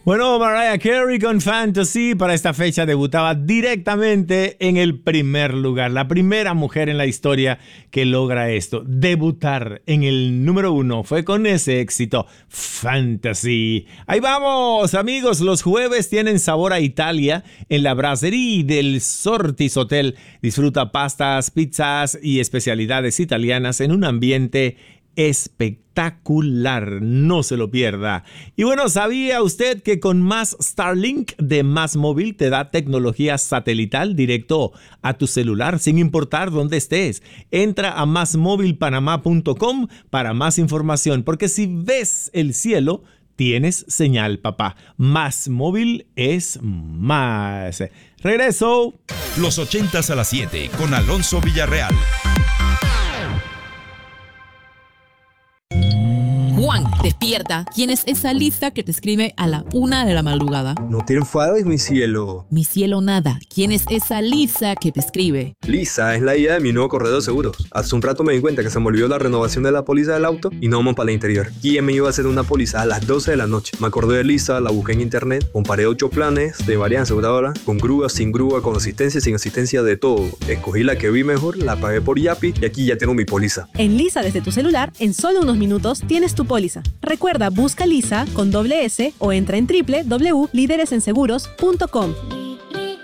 Bueno, Mariah Carey con Fantasy para esta fecha debutaba directamente en el primer lugar. La primera mujer en la historia que logra esto, debutar en el número 1. Fue con ese éxito, Fantasy. Ahí vamos, amigos. Los jueves tienen sabor a Italia en la Brasserie del Sortis Hotel. Disfruta pastas, pizzas y especialidades italianas en un ambiente espectacular, no se lo pierda. Y bueno, ¿sabía usted que con Más Starlink de Más Móvil te da tecnología satelital directo a tu celular sin importar dónde estés? Entra a másmóvilpanamá.com para más información, porque si ves el cielo, tienes señal, papá. Más móvil es más. Regreso. Los 80s a las 7 con Alonso Villarreal. Juan, despierta. ¿Quién es esa Lisa que te escribe a la 1 de la madrugada? No te enfades, mi cielo. Mi cielo nada. ¿Quién es esa Lisa que te escribe? Lisa es la idea de mi nuevo corredor de seguros. Hace un rato me di cuenta que se me olvidó la renovación de la póliza del auto y no vamos para el interior. ¿Quién me iba a hacer una póliza a las 12 de la noche? Me acordé de Lisa, la busqué en internet, comparé 8 planes de varias aseguradoras, con grúa, sin grúa, con asistencia, sin asistencia, de todo. Escogí la que vi mejor, la pagué por Yapi y aquí ya tengo mi póliza. En Lisa desde tu celular, en solo unos minutos tienes tu póliza. Recuerda, busca Lisa con doble S o entra en www.lideresenseguros.com.